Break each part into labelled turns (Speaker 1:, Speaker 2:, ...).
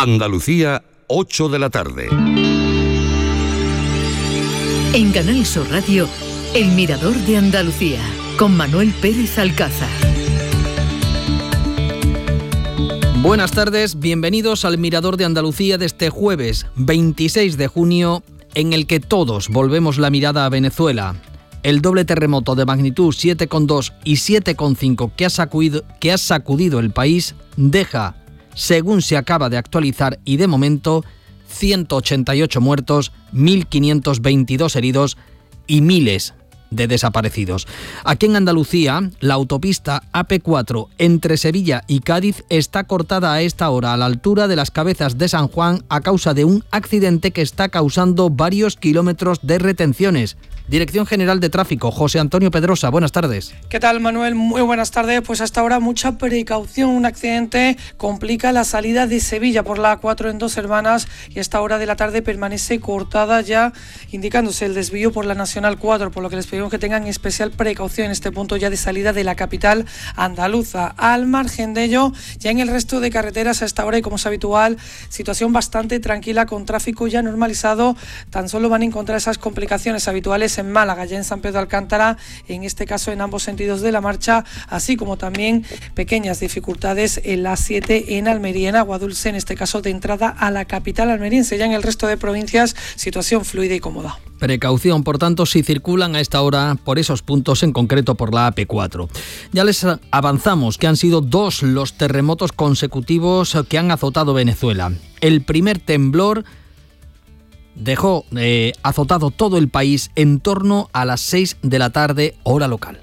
Speaker 1: Andalucía, 8 de la tarde.
Speaker 2: En Canal Sur Radio, El Mirador de Andalucía, con Manuel Pérez Alcázar.
Speaker 3: Buenas tardes, bienvenidos al Mirador de Andalucía de este jueves 26 de junio, en el que todos volvemos la mirada a Venezuela. El doble terremoto de magnitud 7,2 y 7,5 que ha sacudido el país deja, según se acaba de actualizar y de momento, 188 muertos, 1.522 heridos y miles de desaparecidos. Aquí en Andalucía, la autopista AP4 entre Sevilla y Cádiz está cortada a esta hora a la altura de las Cabezas de San Juan a causa de un accidente que está causando varios kilómetros de retenciones. Dirección General de Tráfico, José Antonio Pedrosa, buenas tardes.
Speaker 4: ¿Qué tal, Manuel? Muy buenas tardes. Pues hasta ahora mucha precaución. Un accidente complica la salida de Sevilla por la A4 en Dos Hermanas y a esta hora de la tarde permanece cortada ya, indicándose el desvío por la Nacional 4, por lo que les pedimos que tengan especial precaución en este punto ya de salida de la capital andaluza. Al margen de ello, ya en el resto de carreteras a esta hora y como es habitual, situación bastante tranquila con tráfico ya normalizado. Tan solo van a encontrar esas complicaciones habituales en Málaga, ya en San Pedro de Alcántara, en este caso en ambos sentidos de la marcha, así como también pequeñas dificultades en la A7 en Almería, en Aguadulce, en este caso de entrada a la capital almeriense. Ya en el resto de provincias, situación fluida y cómoda.
Speaker 3: Precaución, por tanto, si circulan a esta hora por esos puntos, en concreto por la AP4. Ya les avanzamos que han sido 2 los terremotos consecutivos que han azotado Venezuela. El primer temblor dejó azotado todo el país en torno a las 6 de la tarde, hora local.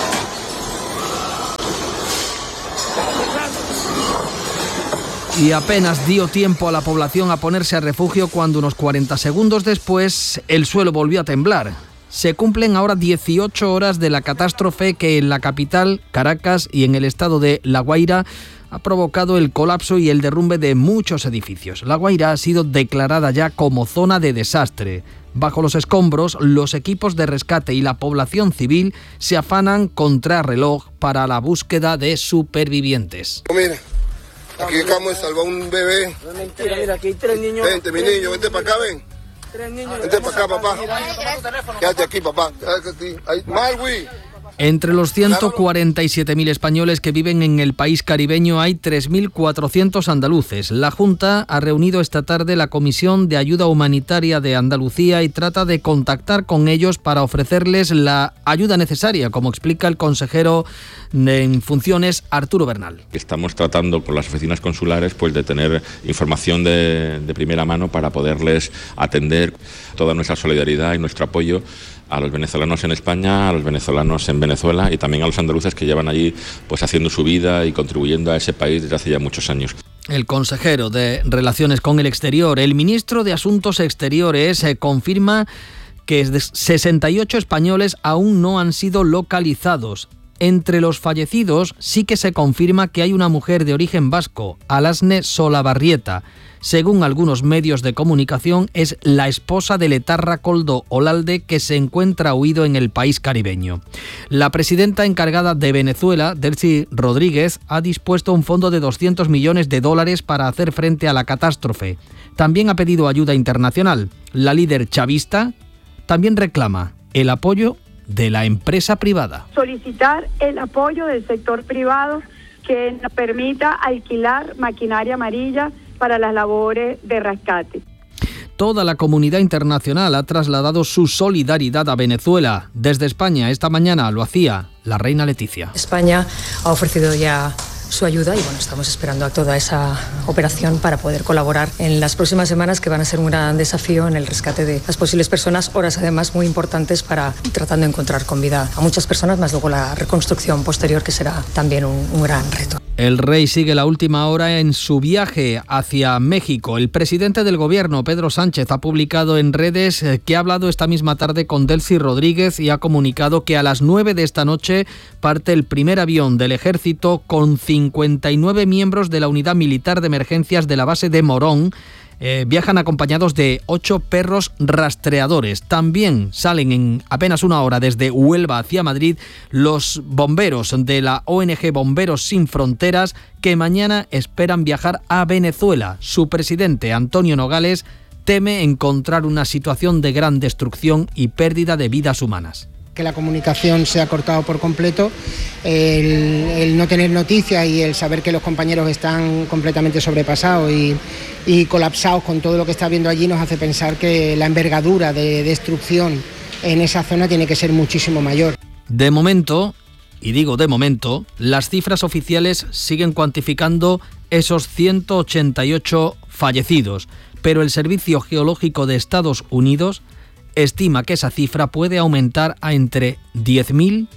Speaker 3: Y apenas dio tiempo a la población a ponerse a refugio cuando unos 40 segundos después el suelo volvió a temblar. Se cumplen ahora 18 horas de la catástrofe que en la capital, Caracas, y en el estado de La Guaira ha provocado el colapso y el derrumbe de muchos edificios. La Guaira ha sido declarada ya como zona de desastre. Bajo los escombros, los equipos de rescate y la población civil se afanan contrarreloj para la búsqueda de supervivientes.
Speaker 5: Mira, aquí acabamos de salvar un bebé.
Speaker 6: Mira, aquí hay 3 niños.
Speaker 5: Vente, mi niño, vente para acá, ven.
Speaker 6: 3 niños.
Speaker 5: Vente para acá, papá. Quédate aquí, papá. Quédate aquí. Marwi.
Speaker 3: Entre los 147.000 españoles que viven en el país caribeño hay 3.400 andaluces. La Junta ha reunido esta tarde la Comisión de Ayuda Humanitaria de Andalucía y trata de contactar con ellos para ofrecerles la ayuda necesaria, como explica el consejero en funciones, Arturo Bernal.
Speaker 7: Estamos tratando con las oficinas consulares pues de tener información de primera mano para poderles atender. Toda nuestra solidaridad y nuestro apoyo a los venezolanos en España, a los venezolanos en Venezuela y también a los andaluces que llevan allí pues haciendo su vida y contribuyendo a ese país desde hace ya muchos años.
Speaker 3: El consejero de Relaciones con el Exterior, el ministro de Asuntos Exteriores, confirma que 68 españoles aún no han sido localizados. Entre los fallecidos sí que se confirma que hay una mujer de origen vasco, Alasne Solabarrieta. Según algunos medios de comunicación, es la esposa del etarra Koldo Olalde, que se encuentra huido en el país caribeño. La presidenta encargada de Venezuela, Delcy Rodríguez, ha dispuesto un fondo de $200 millones para hacer frente a la catástrofe. También ha pedido ayuda internacional. La líder chavista también reclama el apoyo de la empresa privada.
Speaker 8: Solicitar el apoyo del sector privado que nos permita alquilar maquinaria amarilla para las labores de rescate.
Speaker 3: Toda la comunidad internacional ha trasladado su solidaridad a Venezuela. Desde España, esta mañana lo hacía la reina Leticia.
Speaker 9: España ha ofrecido ya su ayuda y bueno, estamos esperando a toda esa operación para poder colaborar en las próximas semanas, que van a ser un gran desafío en el rescate de las posibles personas, horas además muy importantes para tratando de encontrar con vida a muchas personas, más luego la reconstrucción posterior, que será también un gran reto.
Speaker 3: El rey sigue la última hora en su viaje hacia México. El presidente del gobierno, Pedro Sánchez, ha publicado en redes que ha hablado esta misma tarde con Delcy Rodríguez y ha comunicado que a las 9 de esta noche parte el primer avión del ejército con 59 miembros de la unidad militar de emergencias de la base de Morón, viajan acompañados de 8 perros rastreadores. También salen en apenas una hora desde Huelva hacia Madrid los bomberos de la ONG Bomberos Sin Fronteras, que mañana esperan viajar a Venezuela. Su presidente, Antonio Nogales, teme encontrar una situación de gran destrucción y pérdida de vidas humanas.
Speaker 10: Que la comunicación se ha cortado por completo, el no tener noticias y el saber que los compañeros están completamente sobrepasados y colapsados con todo lo que está viendo allí nos hace pensar que la envergadura de destrucción en esa zona tiene que ser muchísimo mayor.
Speaker 3: De momento, y digo de momento, las cifras oficiales siguen cuantificando esos 188 fallecidos, pero el Servicio Geológico de Estados Unidos estima que esa cifra puede aumentar a entre 10.000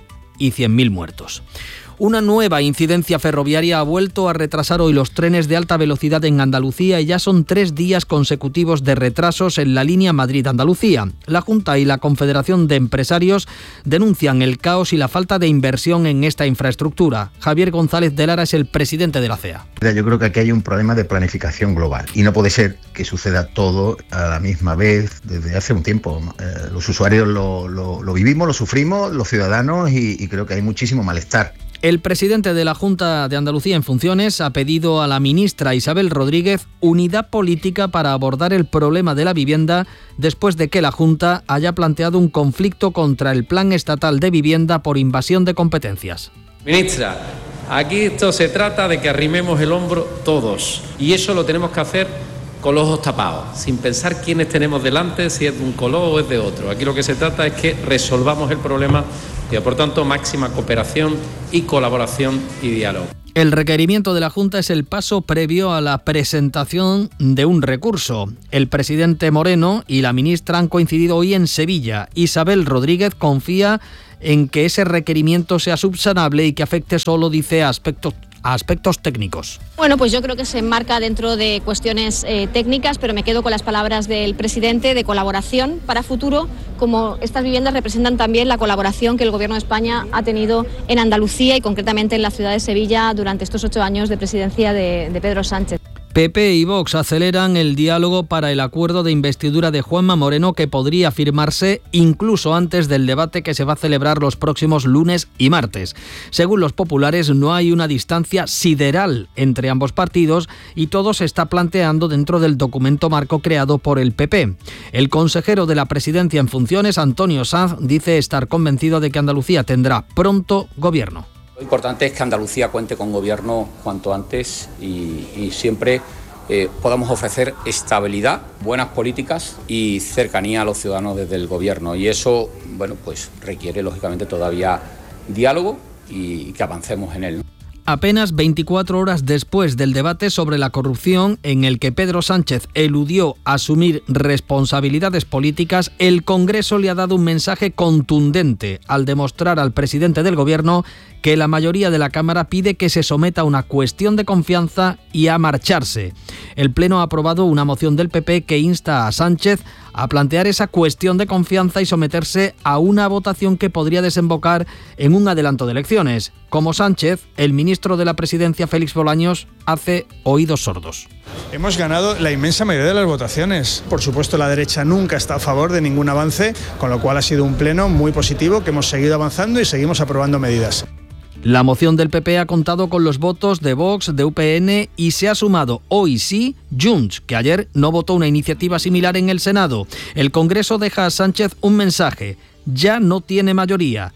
Speaker 3: y 100.000 muertos. Una nueva incidencia ferroviaria ha vuelto a retrasar hoy los trenes de alta velocidad en Andalucía y ya son 3 días consecutivos de retrasos en la línea Madrid-Andalucía. La Junta y la Confederación de Empresarios denuncian el caos y la falta de inversión en esta infraestructura. Javier González de Lara es el presidente de la CEA.
Speaker 11: Yo creo que aquí hay un problema de planificación global y no puede ser que suceda todo a la misma vez desde hace un tiempo. Los usuarios lo vivimos, lo sufrimos, los ciudadanos y creo que hay muchísimo malestar.
Speaker 3: El presidente de la Junta de Andalucía en funciones ha pedido a la ministra Isabel Rodríguez unidad política para abordar el problema de la vivienda después de que la Junta haya planteado un conflicto contra el Plan Estatal de Vivienda por invasión de competencias.
Speaker 12: Ministra, aquí esto se trata de que arrimemos el hombro todos y eso lo tenemos que hacer con los ojos tapados, sin pensar quiénes tenemos delante, si es de un color o es de otro. Aquí lo que se trata es que resolvamos el problema y, por tanto, máxima cooperación y colaboración y diálogo.
Speaker 3: El requerimiento de la Junta es el paso previo a la presentación de un recurso. El presidente Moreno y la ministra han coincidido hoy en Sevilla. Isabel Rodríguez confía en que ese requerimiento sea subsanable y que afecte solo, dice, a aspectos técnicos.
Speaker 13: Bueno, pues yo creo que se enmarca dentro de cuestiones técnicas, pero me quedo con las palabras del presidente de colaboración para futuro, como estas viviendas representan también la colaboración que el Gobierno de España ha tenido en Andalucía y concretamente en la ciudad de Sevilla durante estos 8 años de presidencia de Pedro Sánchez.
Speaker 3: PP y Vox aceleran el diálogo para el acuerdo de investidura de Juanma Moreno, que podría firmarse incluso antes del debate que se va a celebrar los próximos lunes y martes. Según los populares, no hay una distancia sideral entre ambos partidos y todo se está planteando dentro del documento marco creado por el PP. El consejero de la presidencia en funciones, Antonio Sanz, dice estar convencido de que Andalucía tendrá pronto gobierno.
Speaker 14: Lo importante es que Andalucía cuente con gobierno cuanto antes y siempre podamos ofrecer estabilidad, buenas políticas y cercanía a los ciudadanos desde el gobierno. Y eso, bueno, pues requiere lógicamente todavía diálogo y que avancemos en él.
Speaker 3: Apenas 24 horas después del debate sobre la corrupción en el que Pedro Sánchez eludió asumir responsabilidades políticas, el Congreso le ha dado un mensaje contundente al demostrar al presidente del Gobierno que la mayoría de la Cámara pide que se someta a una cuestión de confianza y a marcharse. El Pleno ha aprobado una moción del PP que insta a Sánchez a plantear esa cuestión de confianza y someterse a una votación que podría desembocar en un adelanto de elecciones. Como Sánchez, el ministro de la Presidencia, Félix Bolaños, hace oídos sordos.
Speaker 15: Hemos ganado la inmensa mayoría de las votaciones. Por supuesto, la derecha nunca está a favor de ningún avance, con lo cual ha sido un pleno muy positivo, que hemos seguido avanzando y seguimos aprobando medidas.
Speaker 3: La moción del PP ha contado con los votos de Vox, de UPN y se ha sumado hoy sí Junts, que ayer no votó una iniciativa similar en el Senado. El Congreso deja a Sánchez un mensaje: ya no tiene mayoría.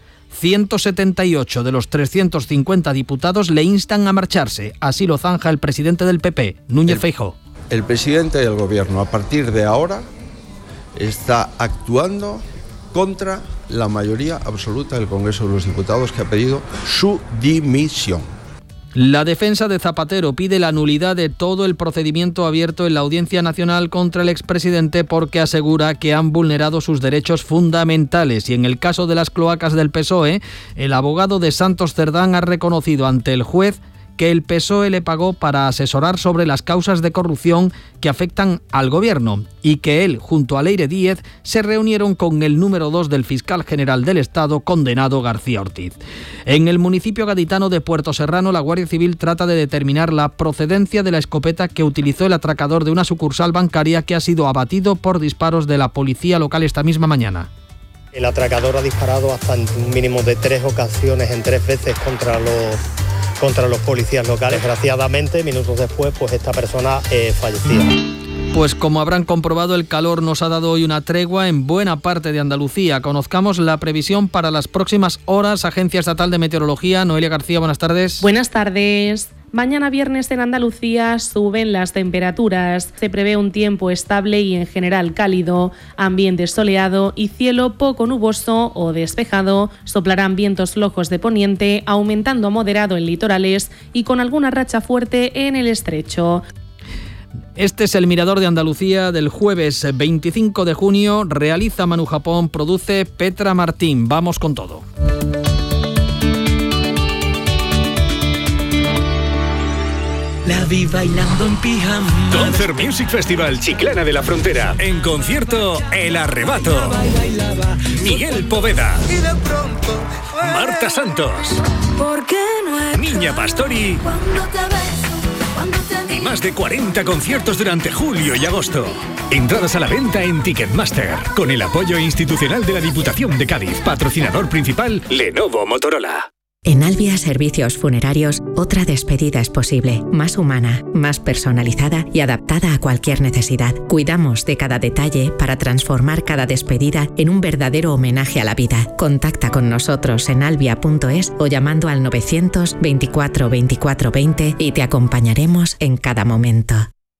Speaker 3: 178 de los 350 diputados le instan a marcharse. Así lo zanja el presidente del PP, Núñez Feijóo.
Speaker 16: El presidente del Gobierno, a partir de ahora, está actuando contra la mayoría absoluta del Congreso de los Diputados, que ha pedido su dimisión.
Speaker 3: La defensa de Zapatero pide la nulidad de todo el procedimiento abierto en la Audiencia Nacional contra el expresidente porque asegura que han vulnerado sus derechos fundamentales. Y en el caso de las cloacas del PSOE, el abogado de Santos Cerdán ha reconocido ante el juez que el PSOE le pagó para asesorar sobre las causas de corrupción que afectan al gobierno y que él, junto a Leire Díez, se reunieron con el número 2 del fiscal general del Estado, condenado García Ortiz. En el municipio gaditano de Puerto Serrano, la Guardia Civil trata de determinar la procedencia de la escopeta que utilizó el atracador de una sucursal bancaria, que ha sido abatido por disparos de la policía local esta misma mañana.
Speaker 17: El atracador ha disparado hasta un mínimo de 3 ocasiones, en 3 veces contra los policías locales. Desgraciadamente, minutos después, pues esta persona fallecía.
Speaker 3: Pues como habrán comprobado, el calor nos ha dado hoy una tregua en buena parte de Andalucía. Conozcamos la previsión para las próximas horas. Agencia Estatal de Meteorología, Noelia García, buenas tardes.
Speaker 18: Buenas tardes. Mañana viernes en Andalucía suben las temperaturas. Se prevé un tiempo estable y en general cálido, ambiente soleado y cielo poco nuboso o despejado. Soplarán vientos flojos de poniente, aumentando a moderado en litorales y con alguna racha fuerte en el estrecho.
Speaker 3: Este es el Mirador de Andalucía del jueves 25 de junio. Realiza Manu Japón, produce Petra Martín. Vamos con todo.
Speaker 19: La vi bailando en pijama. Concert Music Festival Chiclana de la Frontera. En concierto, El Arrebato. Miguel Poveda. Y de pronto, Marta Santos. ¿Por qué no Niña Pastori. Y más de 40 conciertos durante julio y agosto. Entradas a la venta en Ticketmaster. Con el apoyo institucional de la Diputación de Cádiz. Patrocinador principal, Lenovo Motorola.
Speaker 20: En Albia Servicios Funerarios, otra despedida es posible, más humana, más personalizada y adaptada a cualquier necesidad. Cuidamos de cada detalle para transformar cada despedida en un verdadero homenaje a la vida. Contacta con nosotros en albia.es o llamando al 924 24 20 y te acompañaremos en cada momento.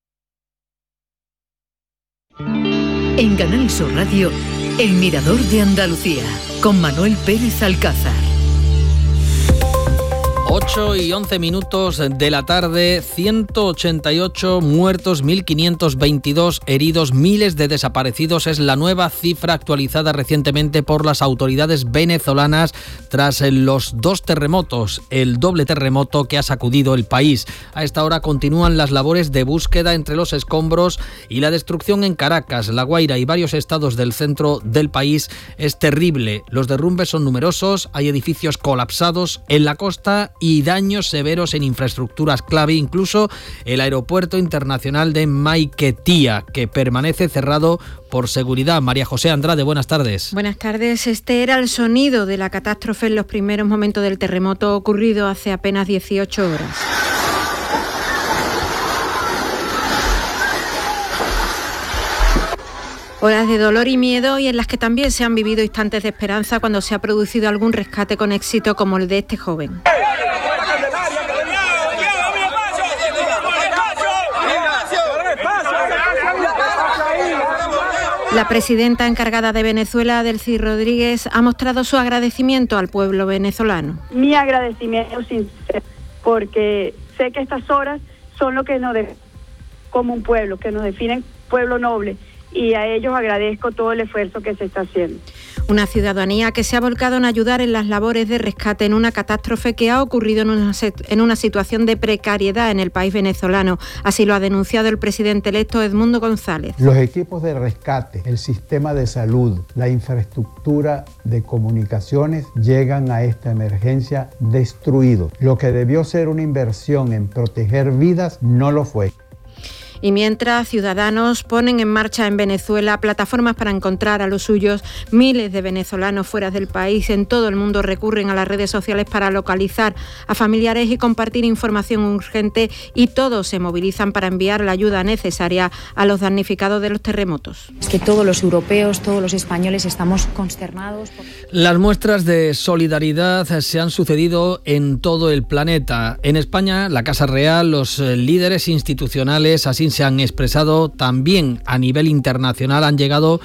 Speaker 2: En Canal Sur Radio, El Mirador de Andalucía, con Manuel Pérez Alcázar.
Speaker 3: 8 y 11 minutos de la tarde, 188 muertos, 1.522 heridos, miles de desaparecidos. Es la nueva cifra actualizada recientemente por las autoridades venezolanas tras los 2 terremotos, el doble terremoto que ha sacudido el país. A esta hora continúan las labores de búsqueda entre los escombros y la destrucción en Caracas, La Guaira y varios estados del centro del país es terrible. Los derrumbes son numerosos, hay edificios colapsados en la costa y daños severos en infraestructuras clave, incluso el aeropuerto internacional de Maiquetía, que permanece cerrado por seguridad. María José Andrade, buenas tardes.
Speaker 21: Buenas tardes. Este era el sonido de la catástrofe en los primeros momentos del terremoto ocurrido hace apenas 18 horas. Horas de dolor y miedo, y en las que también se han vivido instantes de esperanza cuando se ha producido algún rescate con éxito, como el de este joven. La presidenta encargada de Venezuela, Delcy Rodríguez, ha mostrado su agradecimiento al pueblo venezolano.
Speaker 8: Mi agradecimiento sincero, porque sé que estas horas son lo que nos definen como un pueblo, que nos definen pueblo noble, y a ellos agradezco todo el esfuerzo que se está haciendo.
Speaker 21: Una ciudadanía que se ha volcado en ayudar en las labores de rescate en una catástrofe que ha ocurrido en una situación de precariedad en el país venezolano. Así lo ha denunciado el presidente electo Edmundo González.
Speaker 22: Los equipos de rescate, el sistema de salud, la infraestructura de comunicaciones llegan a esta emergencia destruidos. Lo que debió ser una inversión en proteger vidas no lo fue.
Speaker 21: Y mientras ciudadanos ponen en marcha en Venezuela plataformas para encontrar a los suyos, miles de venezolanos fuera del país en todo el mundo recurren a las redes sociales para localizar a familiares y compartir información urgente, y todos se movilizan para enviar la ayuda necesaria a los damnificados de los terremotos.
Speaker 23: Es que todos los europeos, todos los españoles estamos consternados.
Speaker 3: Las muestras de solidaridad se han sucedido en todo el planeta. En España, la Casa Real, los líderes institucionales así se han expresado. También a nivel internacional han llegado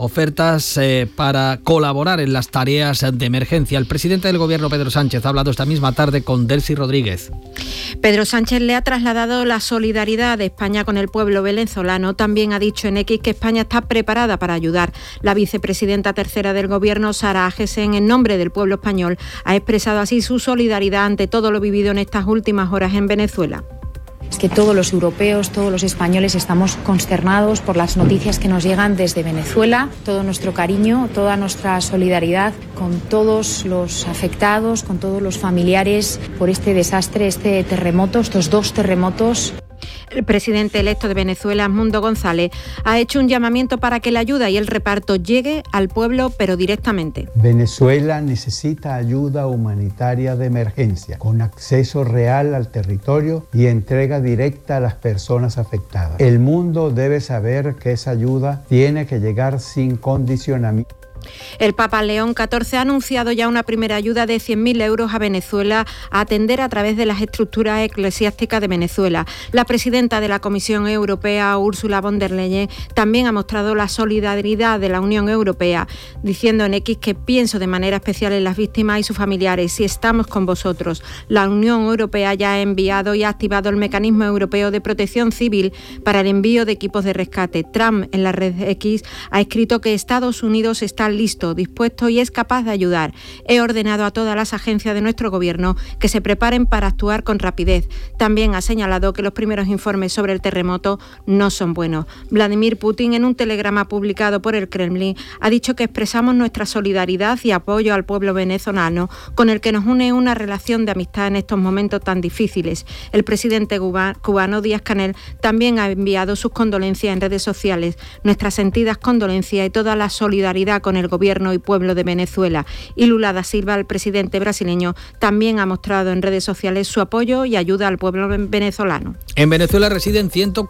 Speaker 3: ofertas para colaborar en las tareas de emergencia. El presidente del Gobierno, Pedro Sánchez, ha hablado esta misma tarde con Delcy Rodríguez.
Speaker 21: Pedro Sánchez le ha trasladado la solidaridad de España con el pueblo venezolano. También ha dicho en X que España está preparada para ayudar. La vicepresidenta tercera del Gobierno, Sara Agesen, en nombre del pueblo español, ha expresado así su solidaridad ante todo lo vivido en estas últimas horas en Venezuela.
Speaker 23: Es que todos los europeos, todos los españoles estamos consternados por las noticias que nos llegan desde Venezuela. Todo nuestro cariño, toda nuestra solidaridad con todos los afectados, con todos los familiares por este desastre, este terremoto, estos 2 terremotos.
Speaker 21: El presidente electo de Venezuela, Edmundo González, ha hecho un llamamiento para que la ayuda y el reparto llegue al pueblo, pero directamente.
Speaker 22: Venezuela necesita ayuda humanitaria de emergencia, con acceso real al territorio y entrega directa a las personas afectadas. El mundo debe saber que esa ayuda tiene que llegar sin condicionamiento.
Speaker 21: El Papa León XIV ha anunciado ya una primera ayuda de 100.000 euros a Venezuela a atender a través de las estructuras eclesiásticas de Venezuela. La presidenta de la Comisión Europea, Ursula von der Leyen, también ha mostrado la solidaridad de la Unión Europea, diciendo en X que pienso de manera especial en las víctimas y sus familiares y estamos con vosotros. La Unión Europea ya ha enviado y ha activado el Mecanismo Europeo de Protección Civil para el envío de equipos de rescate. Trump, en la red X, ha escrito que Estados Unidos está listo, dispuesto y es capaz de ayudar. He ordenado a todas las agencias de nuestro gobierno que se preparen para actuar con rapidez. También ha señalado que los primeros informes sobre el terremoto no son buenos. Vladimir Putin, en un telegrama publicado por el Kremlin, ha dicho que expresamos nuestra solidaridad y apoyo al pueblo venezolano, con el que nos une una relación de amistad en estos momentos tan difíciles. El presidente cubano, Díaz-Canel, también ha enviado sus condolencias en redes sociales. Nuestras sentidas condolencias y toda la solidaridad con el gobierno y pueblo de Venezuela. Y Lula da Silva, el presidente brasileño, también ha mostrado en redes sociales su apoyo y ayuda al pueblo venezolano.
Speaker 3: En Venezuela residen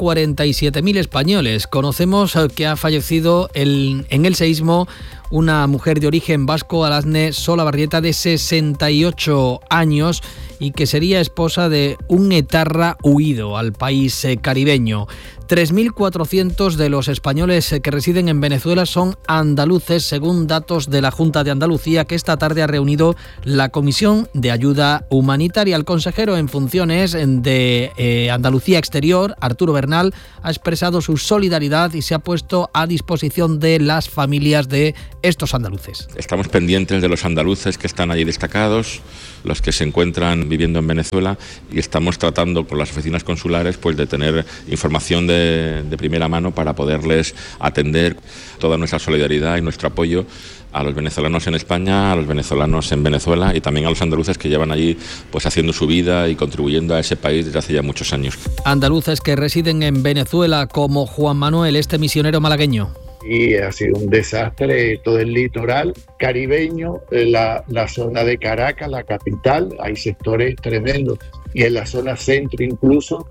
Speaker 3: 147.000 españoles. Conocemos que ha fallecido en el seísmo una mujer de origen vasco, Alasne Solabarrieta, de 68 años y que sería esposa de un etarra huido al país caribeño. 3.400 de los españoles que residen en Venezuela son andaluces, según datos de la Junta de Andalucía, que esta tarde ha reunido la Comisión de Ayuda Humanitaria. El consejero en funciones de Andalucía Exterior, Arturo Bernal, ha expresado su solidaridad y se ha puesto a disposición de las familias de estos andaluces.
Speaker 7: Estamos pendientes de los andaluces que están allí destacados, los que se encuentran viviendo en Venezuela, y estamos tratando con las oficinas consulares pues de tener información de primera mano para poderles atender. Toda nuestra solidaridad y nuestro apoyo a los venezolanos en España, a los venezolanos en Venezuela y también a los andaluces que llevan allí pues haciendo su vida y contribuyendo a ese país desde hace ya muchos años.
Speaker 3: Andaluces que residen en Venezuela, como Juan Manuel, este misionero malagueño.
Speaker 1: Y ha sido un desastre todo el litoral caribeño, la zona de Caracas, la capital, hay sectores tremendos. Y en la zona centro incluso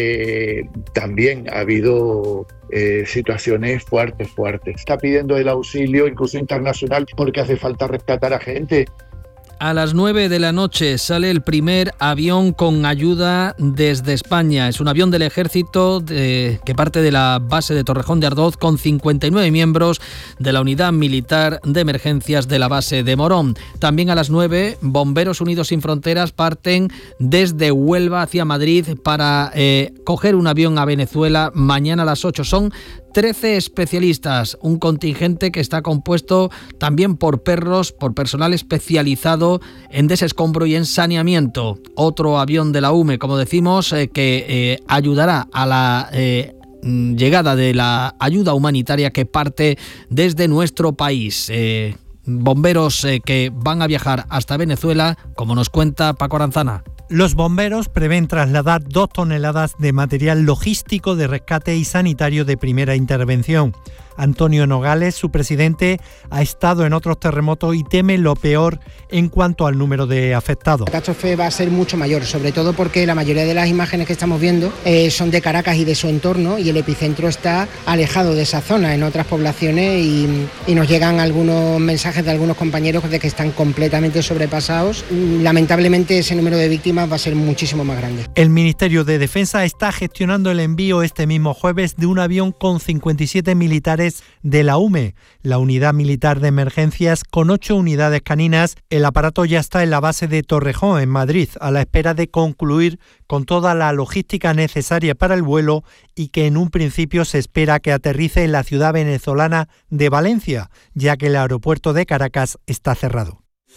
Speaker 1: también ha habido situaciones fuertes. Está pidiendo el auxilio incluso internacional porque hace falta rescatar a gente.
Speaker 3: A las 9 de la noche sale el primer avión con ayuda desde España. Es un avión del ejército que parte de la base de Torrejón de Ardoz con 59 miembros de la unidad militar de emergencias de la base de Morón. También a las 9, Bomberos Unidos Sin Fronteras parten desde Huelva hacia Madrid para coger un avión a Venezuela mañana a las 8. Son 13 especialistas, un contingente que está compuesto también por perros, por personal especializado en desescombro y en saneamiento. Otro avión de la UME, como decimos, que ayudará a la llegada de la ayuda humanitaria que parte desde nuestro país. Bomberos que van a viajar hasta Venezuela, como nos cuenta Paco Aranzana.
Speaker 4: Los bomberos prevén trasladar 2 toneladas de material logístico de rescate y sanitario de primera intervención. Antonio Nogales, su presidente, ha estado en otros terremotos y teme lo peor en cuanto al número de afectados.
Speaker 10: La catástrofe va a ser mucho mayor, sobre todo porque la mayoría de las imágenes que estamos viendo son de Caracas y de su entorno, y el epicentro está alejado de esa zona, en otras poblaciones, y nos llegan algunos mensajes de algunos compañeros de que están completamente sobrepasados. Lamentablemente ese número de víctimas problemas va a ser muchísimo más grande.
Speaker 4: El Ministerio de Defensa está gestionando el envío este mismo jueves de un avión con 57 militares de la UME, la Unidad Militar de Emergencias, con 8 unidades caninas. El aparato ya está en la base de Torrejón, en Madrid, a la espera de concluir con toda la logística necesaria para el vuelo y que en un principio se espera que aterrice en la ciudad venezolana de Valencia, ya que el aeropuerto de Caracas está cerrado.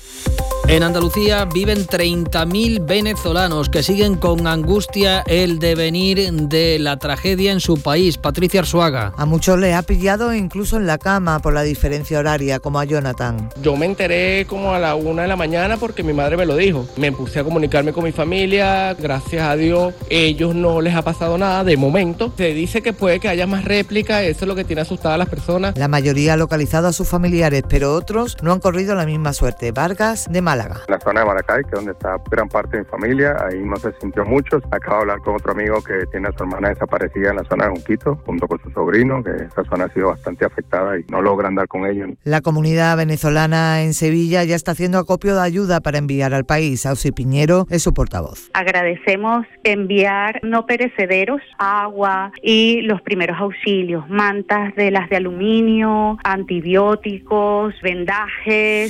Speaker 3: En Andalucía viven 30.000 venezolanos que siguen con angustia el devenir de la tragedia en su país. Patricia Arzuaga.
Speaker 5: A muchos les ha pillado incluso en la cama por la diferencia horaria, como a Jonathan.
Speaker 6: Yo me enteré como a la 1 de la mañana porque mi madre me lo dijo. Me puse a comunicarme con mi familia, gracias a Dios, ellos no les ha pasado nada de momento. Se dice que puede que haya más réplicas, eso es lo que tiene asustadas a las personas.
Speaker 5: La mayoría ha localizado a sus familiares, pero otros no han corrido la misma suerte. Vargas, de Málaga.
Speaker 9: La zona de Maracay, que es donde está gran parte de mi familia, ahí no se sintió mucho. Acabo de hablar con otro amigo que tiene a su hermana desaparecida en la zona de Junquito, junto con su sobrino, que esa zona ha sido bastante afectada y no logran dar con ellos.
Speaker 5: La comunidad venezolana en Sevilla ya está haciendo acopio de ayuda para enviar al país. Ausi Piñero es su portavoz.
Speaker 24: Agradecemos enviar no perecederos, agua y los primeros auxilios, mantas de las de aluminio, antibióticos, vendajes.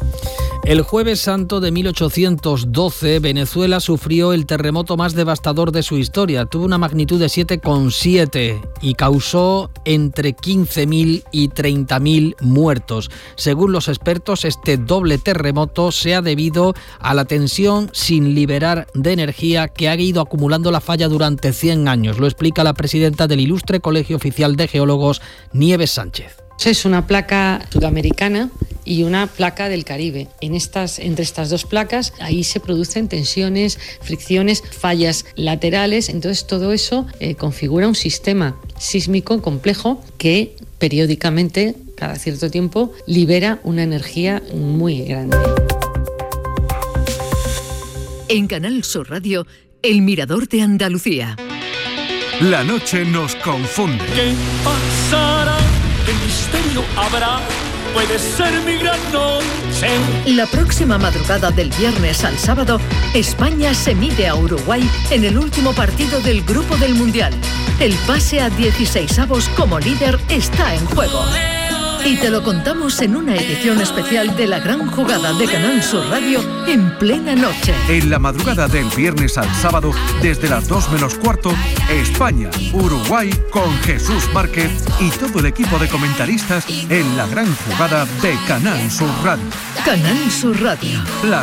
Speaker 3: El Jueves Santo de 1812, Venezuela sufrió el terremoto más devastador de su historia. Tuvo una magnitud de 7,7 y causó entre 15.000 y 30.000 muertos. Según los expertos, este doble terremoto se ha debido a la tensión sin liberar de energía que ha ido acumulando la falla durante 100 años. Lo explica la presidenta del Ilustre Colegio Oficial de Geólogos, Nieves Sánchez.
Speaker 25: Es una placa sudamericana y una placa del Caribe. Entre estas dos placas, ahí se producen tensiones, fricciones, fallas laterales. Entonces todo eso configura un sistema sísmico complejo que periódicamente, cada cierto tiempo, libera una energía muy grande.
Speaker 2: En Canal Sur Radio, El Mirador de Andalucía.
Speaker 19: La noche nos confunde.
Speaker 26: ¿Qué pasará? ¿Qué misterio habrá? Puede ser mi gran noche.
Speaker 2: La próxima madrugada del viernes al sábado, España se mide a Uruguay en el último partido del Grupo del Mundial. El pase a 16avos como líder está en juego. Y te lo contamos en una edición especial de La Gran Jugada de Canal Sur Radio en plena noche.
Speaker 19: En la madrugada del viernes al sábado, desde las 2 menos cuarto, España, Uruguay, con Jesús Márquez y todo el equipo de comentaristas en La Gran Jugada de Canal Sur Radio.
Speaker 2: Canal Sur Radio.
Speaker 19: La